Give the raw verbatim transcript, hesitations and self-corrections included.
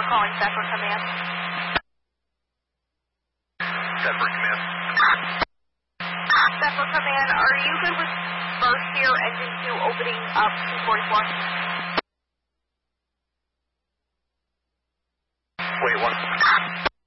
calling Zephyr Command. Zephyr Command. Zephyr Command, are you good with first gear, engine two, opening up two forty-four? Wait, one.